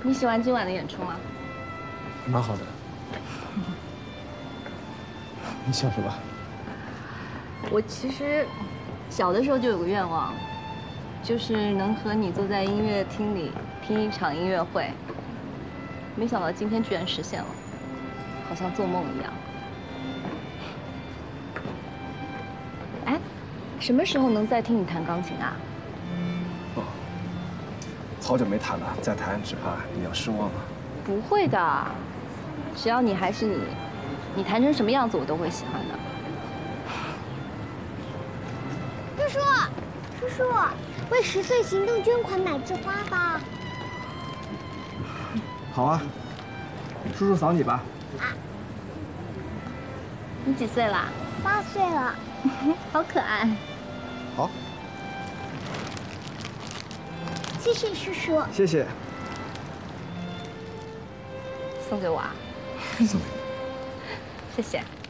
你喜欢今晚的演出吗？ 蛮好的。你笑什么？ 我其实小的时候就有个愿望，就是能和你坐在音乐厅里听一场音乐会。没想到今天居然实现了，好像做梦一样。哎，什么时候能再听你弹钢琴啊？ 哦，好久没弹了，再弹只怕你要失望了。 不会的，只要你还是你，你弹成什么样子我都会喜欢的。 叔叔，叔叔，为10岁行动捐款买枝花吧。 好啊，叔叔扫你吧。 你几岁啦 8岁了。 好可爱。 好， 谢谢叔叔。 谢谢。 送给我啊？ 送给你。 谢谢。